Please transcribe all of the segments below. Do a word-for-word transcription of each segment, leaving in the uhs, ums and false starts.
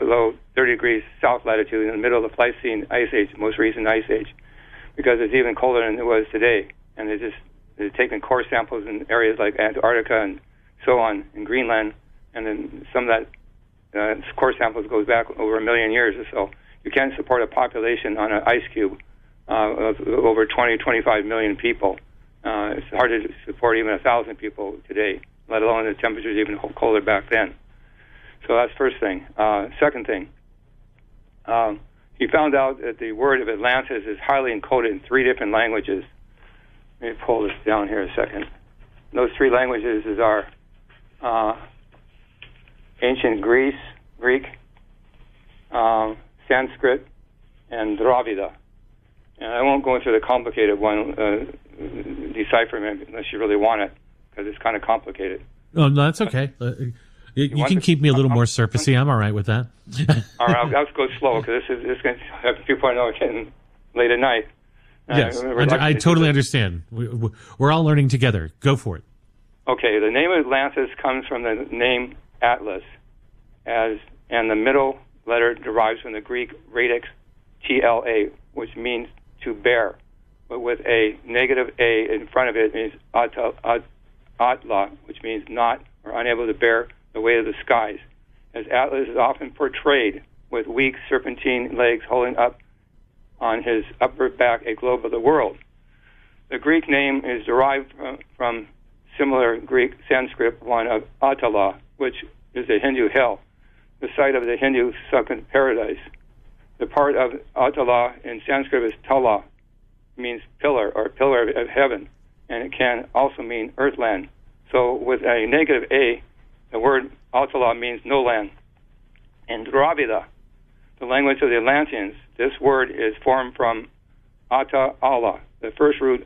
below thirty degrees south latitude in the middle of the Pleistocene Ice Age, most recent Ice Age, because it's even colder than it was today. And they just they've taken core samples in areas like Antarctica and so on, in Greenland, and then some of that uh, core samples goes back over a million years or so. You can't support a population on an ice cube uh, of over twenty, twenty-five million people. Uh, it's hard to support even a thousand people today, let alone the temperatures even colder back then. So that's first thing. Uh, second thing, um, he found out that the word of Atlantis is highly encoded in three different languages. Let me pull this down here a second. Those three languages is our uh, ancient Greece, Greek, um, Sanskrit, and Dravida. And I won't go into the complicated one, uh, deciphering it unless you really want it, because it's kind of complicated. Oh, no, that's okay. Uh, you you can keep me a little more surfacey. I'm all right with that. All right, I'll, I'll go slow, because this is this going to have people I know are getting late at night. Yes, uh, I, I totally understand. We, we're all learning together. Go for it. Okay, the name of Atlantis comes from the name Atlas, as and the middle letter derives from the Greek radix T L A, which means to bear, but with a negative A in front of it means atla, which means not or unable to bear the weight of the skies, as Atlas is often portrayed with weak serpentine legs holding up on his upper back a globe of the world. The Greek name is derived from, from similar Greek Sanskrit one of Atala, which is the Hindu hell, the site of the Hindu sunken paradise. The part of Atala in Sanskrit is Tala, means pillar or pillar of heaven, and it can also mean earthland. So with a negative A, the word Atala means no land. In Dravida, the language of the Atlanteans, this word is formed from Ata Allah. The first root,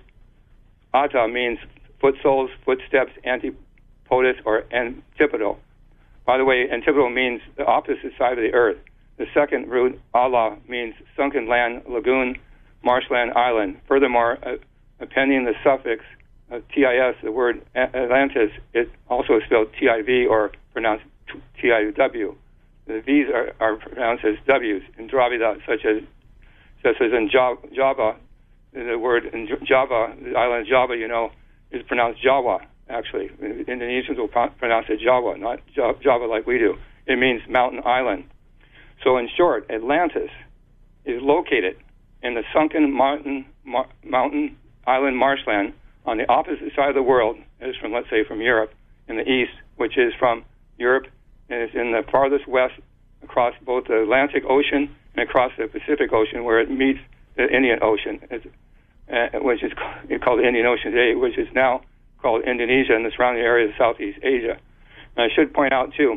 Ata, means foot soles, footsteps, antipodus, or antipodal. By the way, antipodal means the opposite side of the earth. The second root, Allah, means sunken land, lagoon, marshland, island. Furthermore, uh, appending the suffix of T I S, the word Atlantis, it also is spelled T I V or pronounced T I W. The V's are, are pronounced as W's in Dravida, such as such as in Java. The word in Java, the island of Java, you know, is pronounced Jawa, actually. Indonesians will pronounce it Jawa, not Java like we do. It means mountain island. So in short, Atlantis is located in the sunken mountain, mar, mountain island marshland on the opposite side of the world, as from, let's say, from Europe in the east, which is from Europe, and it's in the farthest west across both the Atlantic Ocean and across the Pacific Ocean, where it meets the Indian Ocean, uh, which is called the Indian Ocean today, which is now called Indonesia and the surrounding area of Southeast Asia. And I should point out, too,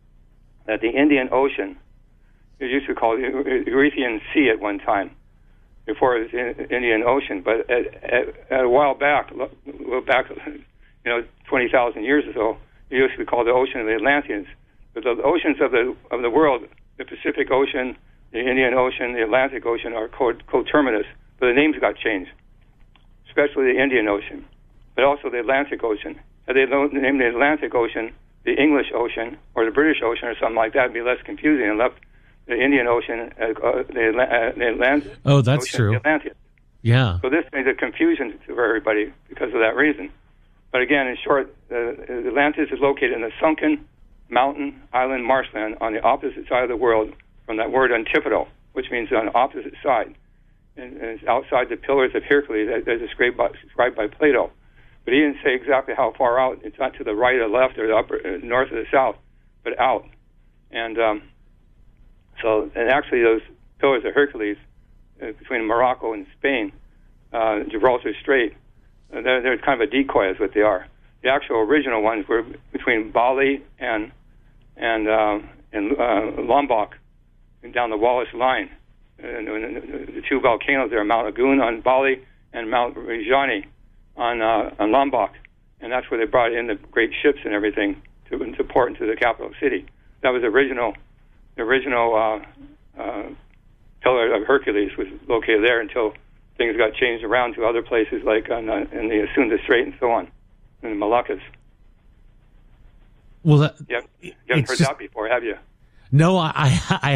that the Indian Ocean is used to be called Erythraean Sea at one time, before it was in Indian Ocean. But at, at, at a while back, back, you know, twenty thousand years or so, it used to be called the Ocean of the Atlanteans. But the oceans of the of the world, the Pacific Ocean, the Indian Ocean, the Atlantic Ocean, are co- coterminous, but the names got changed, especially the Indian Ocean, but also the Atlantic Ocean. Had they named the Atlantic Ocean the English Ocean or the British Ocean or something like that, it'd be less confusing, and left the Indian Ocean, uh, uh, the, uh, the Atlantic. Oh, that's Ocean, true. The Atlantic. Yeah. So this made a confusion for everybody because of that reason. But again, in short, uh, Atlantis is located in the sunken mountain island marshland on the opposite side of the world from that word antipodal, which means on the opposite side. And, and it's outside the pillars of Hercules as described by, described by Plato. But he didn't say exactly how far out. It's not to the right or left or the upper, uh, north or the south, but out. And um, so, and actually those pillars of Hercules uh, between Morocco and Spain, uh, Gibraltar Strait, uh, they're, they're kind of a decoy is what they are. The actual original ones were between Bali and and uh, and uh, Lombok, and down the Wallace Line. And, and the two volcanoes there, Mount Agun on Bali and Mount Rinjani on uh, on Lombok, and that's where they brought in the great ships and everything to, to port into the capital city. That was the original, the original uh, uh, pillar of Hercules was located there until things got changed around to other places like on, uh, in the Asunda Strait and so on, in the Moluccas. Well, that, you haven't, you haven't heard just, that before, have you? No, I, I